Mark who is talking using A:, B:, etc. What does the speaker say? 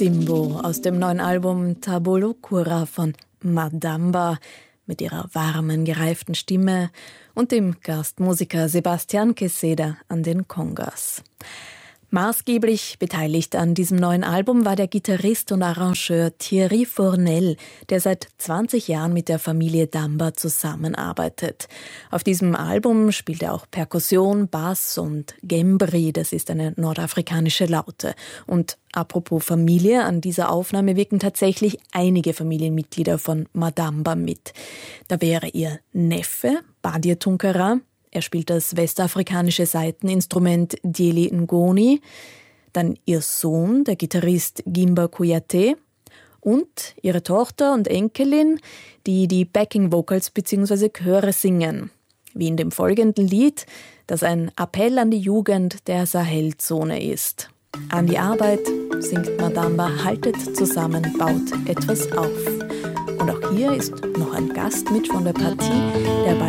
A: Simbo aus dem neuen Album Tabolokura von Madamba mit ihrer warmen, gereiften Stimme und dem Gastmusiker Sebastian Queseda an den Congas. Maßgeblich beteiligt an diesem neuen Album war der Gitarrist und Arrangeur Thierry Fournel, der seit 20 Jahren mit der Familie Damba zusammenarbeitet. Auf diesem Album spielt er auch Perkussion, Bass und Gembri, das ist eine nordafrikanische Laute. Und apropos Familie, an dieser Aufnahme wirken tatsächlich einige Familienmitglieder von Madamba mit. Da wäre ihr Neffe, Badir Tunkara. Er spielt das westafrikanische Saiteninstrument Dieli Ngoni, dann ihr Sohn, der Gitarrist Gimba Kouyaté und ihre Tochter und Enkelin, die die Backing Vocals bzw. Chöre singen. Wie in dem folgenden Lied, das ein Appell an die Jugend der Sahelzone ist. An die Arbeit singt Madamba, haltet zusammen, baut etwas auf. Und auch hier ist noch ein Gast mit von der Partie, der